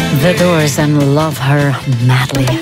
The Doors and Love Her Madly.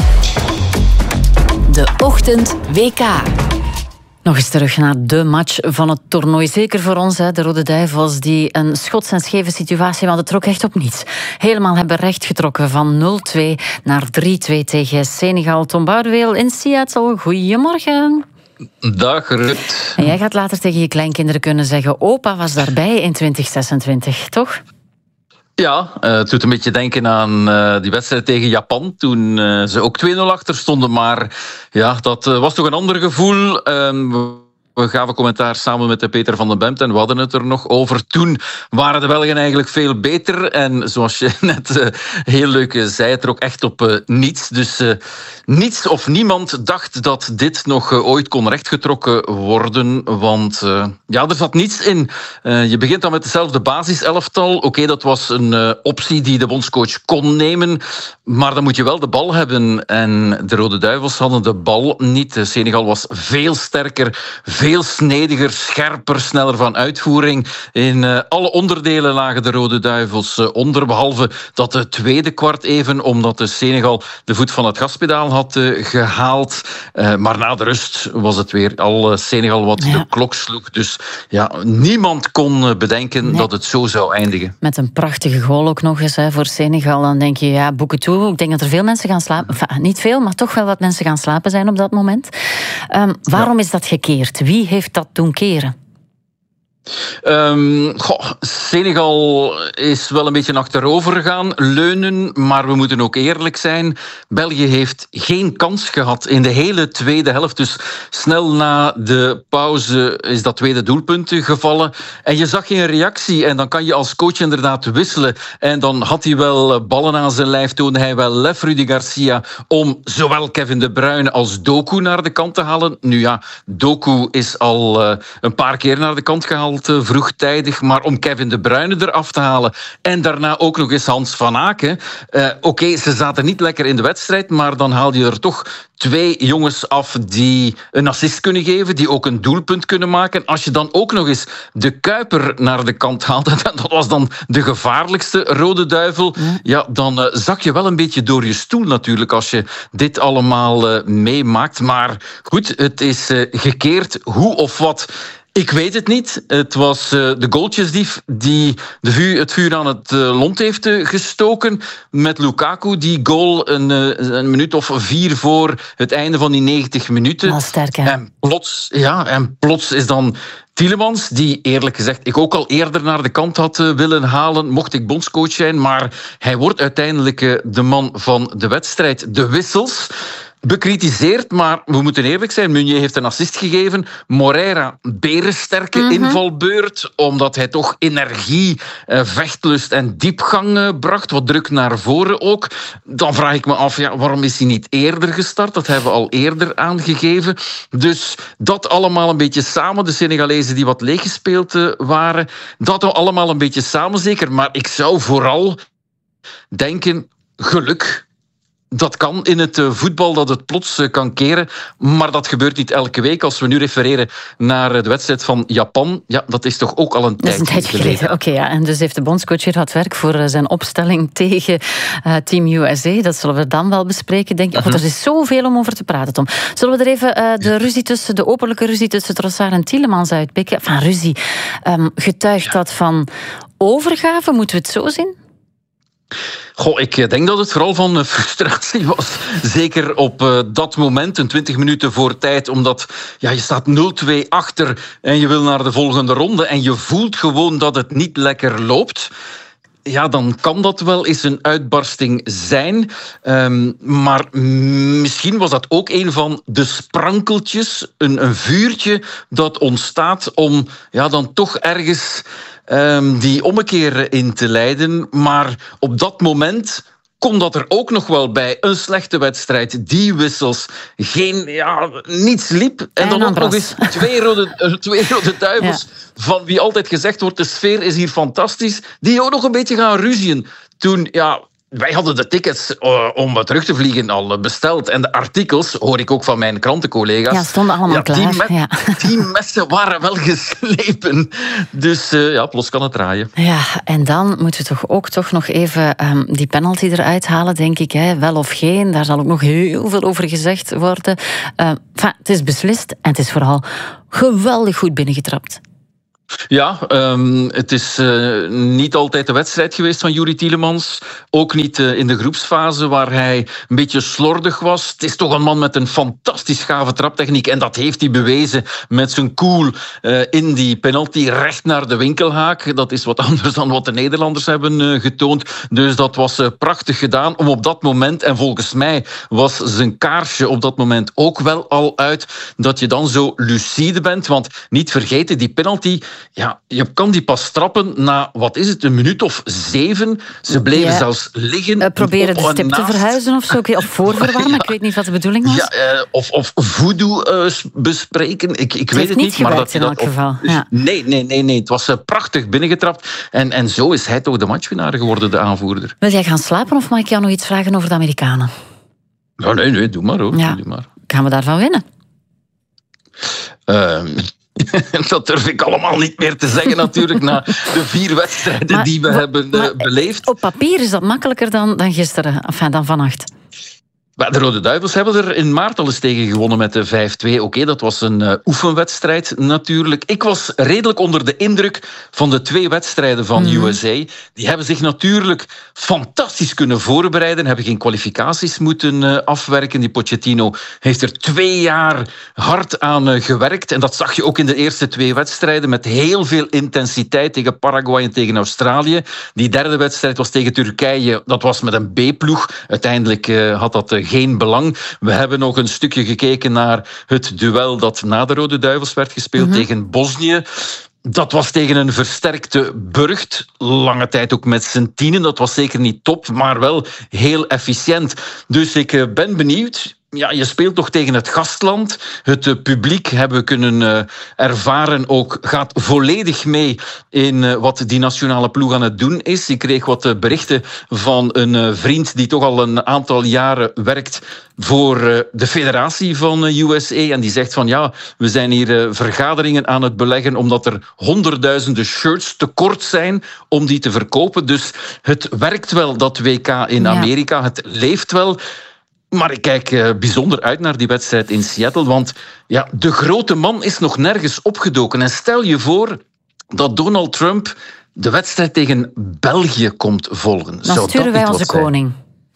De Ochtend WK. Nog eens terug naar de match van het toernooi. Zeker voor ons, de Rode Duivels, die een schots en scheve situatie, want het trok echt op niets. Helemaal hebben recht getrokken van 0-2 naar 3-2 tegen Senegal. Tom Boudeweel in Seattle. Goedemorgen. Dag Rut. En jij gaat later tegen je kleinkinderen kunnen zeggen: opa was daarbij in 2026, toch? Ja, het doet een beetje denken aan die wedstrijd tegen Japan, toen ze ook 2-0 achter stonden. Maar ja, dat was toch een ander gevoel. We gaven commentaar samen met Peter van den Bemt en we hadden het er nog over. Toen waren de Belgen eigenlijk veel beter. En zoals je net heel leuk zei, het er ook echt op niets. Dus niets of niemand dacht dat dit nog ooit kon rechtgetrokken worden. Want ja, er zat niets in. Je begint dan met dezelfde basiselftal. Oké, dat was een optie die de bondscoach kon nemen. Maar dan moet je wel de bal hebben. En de Rode Duivels hadden de bal niet. Senegal was veel sterker, veel snediger, scherper, sneller van uitvoering. In alle onderdelen lagen de Rode Duivels onder, behalve dat tweede kwart even, omdat de Senegal de voet van het gaspedaal had gehaald. Maar na de rust was het weer al Senegal wat de klok sloeg. Dus ja, niemand kon bedenken dat het zo zou eindigen. Met een prachtige goal ook nog eens voor Senegal. Dan denk je, ja, boek het toe. Ik denk dat er veel mensen gaan slapen. Enfin, niet veel, maar toch wel wat mensen gaan slapen zijn op dat moment. Waarom is dat gekeerd? Wie heeft dat doen keren? Senegal is wel een beetje achterover gaan leunen, maar we moeten ook eerlijk zijn. België heeft geen kans gehad in de hele tweede helft. Dus snel na de pauze is dat tweede doelpunt gevallen. En je zag geen reactie. En dan kan je als coach inderdaad wisselen. En dan had hij wel ballen aan zijn lijf, toonde hij wel lef, Rudy Garcia, om zowel Kevin De Bruyne als Doku naar de kant te halen. Nu ja, Doku is al een paar keer naar de kant gehaald vroegtijdig, maar om Kevin De Bruyne eraf te halen en daarna ook nog eens Hans van Aken. Oké, ze zaten niet lekker in de wedstrijd, maar dan haal je er toch twee jongens af die een assist kunnen geven, die ook een doelpunt kunnen maken. Als je dan ook nog eens de Kuiper naar de kant haalt, dat was dan de gevaarlijkste Rode Duivel, ja, dan zak je wel een beetje door je stoel natuurlijk als je dit allemaal meemaakt. Maar goed, het is gekeerd. Hoe of wat? Ik weet het niet. Het was de goaltjesdief die het vuur aan het lont heeft gestoken. Met Lukaku, die goal een minuut of 4 voor het einde van die 90 minuten. Wel sterk, hè? En plots is dan Tielemans, die eerlijk gezegd ik ook al eerder naar de kant had willen halen, mocht ik bondscoach zijn. Maar hij wordt uiteindelijk de man van de wedstrijd. De wissels bekritiseerd, maar we moeten eerlijk zijn. Meunier heeft een assist gegeven. Moreira, berensterke invalbeurt, omdat hij toch energie, vechtlust en diepgang bracht. Wat druk naar voren ook. Dan vraag ik me af, ja, waarom is hij niet eerder gestart? Dat hebben we al eerder aangegeven. Dus dat allemaal een beetje samen. De Senegalezen die wat leeggespeeld waren. Dat allemaal een beetje samen zeker. Maar ik zou vooral denken, geluk. Dat kan in het voetbal, dat het plots kan keren. Maar dat gebeurt niet elke week. Als we nu refereren naar de wedstrijd van Japan, ja, dat is toch ook al een tijd geleden. Oké, ja. En dus heeft de bondscoach hier hard werk voor zijn opstelling tegen Team USA. Dat zullen we dan wel bespreken, denk ik. Want er is zoveel om over te praten, Tom. Zullen we er even de openlijke ruzie tussen Trossard en Tielemans uitpikken? Van ruzie. Getuigt dat van overgave? Moeten we het zo zien? Goh, ik denk dat het vooral van frustratie was. Zeker op dat moment, een 20 minuten voor tijd. Omdat ja, je staat 0-2 achter en je wil naar de volgende ronde. En je voelt gewoon dat het niet lekker loopt. Ja, dan kan dat wel eens een uitbarsting zijn. Maar misschien was dat ook een van de sprankeltjes. Een vuurtje dat ontstaat om ja, dan toch ergens die ommekeer in te leiden. Maar op dat moment kon dat er ook nog wel bij. Een slechte wedstrijd, die wissels, niets liep. En dan ook nog eens twee rode duivels, van wie altijd gezegd wordt, de sfeer is hier fantastisch, die ook nog een beetje gaan ruzien. Toen, ja, wij hadden de tickets om terug te vliegen al besteld. En de artikels, hoor ik ook van mijn krantencollega's... Ja, stonden allemaal klaar. Die messen waren wel geslepen. Dus plots kan het draaien. Ja, en dan moeten we toch nog even die penalty eruit halen, denk ik. Hè. Wel of geen, daar zal ook nog heel veel over gezegd worden. Het is beslist en het is vooral geweldig goed binnengetrapt. Ja, het is niet altijd de wedstrijd geweest van Youri Tielemans. Ook niet in de groepsfase waar hij een beetje slordig was. Het is toch een man met een fantastisch gave traptechniek. En dat heeft hij bewezen met zijn cool in die penalty recht naar de winkelhaak. Dat is wat anders dan wat de Nederlanders hebben getoond. Dus dat was prachtig gedaan om op dat moment, en volgens mij was zijn kaarsje op dat moment ook wel al uit, dat je dan zo lucide bent. Want niet vergeten, die penalty... Ja, je kan die pas trappen na, wat is het, een minuut of 7. Ze bleven zelfs liggen. Proberen de stip te verhuizen of zo, of voorverwarmen. Ik weet niet wat de bedoeling was. Ja, of voodoo bespreken. Ik weet het niet. Maar dat in elk geval. Ja. Nee. Het was prachtig binnengetrapt. En zo is hij toch de matchwinnaar geworden, de aanvoerder. Wil jij gaan slapen of mag ik jou nog iets vragen over de Amerikanen? Ja, nee, doe maar hoor. Ja. Doe maar. Gaan we daarvan winnen? Dat durf ik allemaal niet meer te zeggen natuurlijk, na de 4 wedstrijden die we hebben beleefd. Op papier is dat makkelijker dan gisteren, dan vannacht. De Rode Duivels hebben er in maart al eens tegen gewonnen met de 5-2. Oké, dat was een oefenwedstrijd natuurlijk. Ik was redelijk onder de indruk van de 2 wedstrijden van USA. Die hebben zich natuurlijk fantastisch kunnen voorbereiden, hebben geen kwalificaties moeten afwerken. Die Pochettino heeft er 2 jaar hard aan gewerkt. En dat zag je ook in de eerste 2 wedstrijden met heel veel intensiteit tegen Paraguay en tegen Australië. Die derde wedstrijd was tegen Turkije. Dat was met een B-ploeg. Uiteindelijk had dat geen belang. We hebben nog een stukje gekeken naar het duel dat na de Rode Duivels werd gespeeld tegen Bosnië. Dat was tegen een versterkte Burgt. Lange tijd ook met z'n 10. Dat was zeker niet top, maar wel heel efficiënt. Dus ik ben benieuwd. Ja, je speelt toch tegen het gastland. Het publiek, hebben we kunnen ervaren, ook gaat volledig mee in wat die nationale ploeg aan het doen is. Ik kreeg wat berichten van een vriend die toch al een aantal jaren werkt voor de federatie van USA. En die zegt van ja, we zijn hier vergaderingen aan het beleggen omdat er honderdduizenden shirts tekort zijn om die te verkopen. Dus het werkt wel, dat WK in Amerika. Het leeft wel. Maar ik kijk bijzonder uit naar die wedstrijd in Seattle, want ja, de grote man is nog nergens opgedoken. En stel je voor dat Donald Trump de wedstrijd tegen België komt volgen. Dan sturen wij onze koning.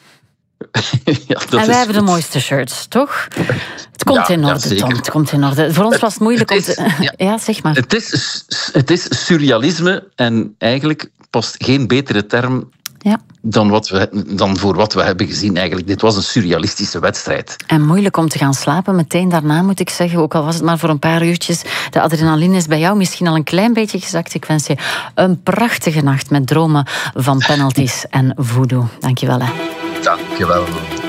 Ja, en wij hebben de mooiste shirts, toch? Het komt in orde, Tom. Het komt in orde. Voor ons was het moeilijk om te... Ja, zeg maar. Het is surrealisme en eigenlijk past geen betere term dan voor wat we hebben gezien eigenlijk. Dit was een surrealistische wedstrijd. En moeilijk om te gaan slapen. Meteen daarna moet ik zeggen, ook al was het maar voor een paar uurtjes, de adrenaline is bij jou misschien al een klein beetje gezakt. Ik wens je een prachtige nacht met dromen van penalties en voodoo. Dank je wel. Dank je wel.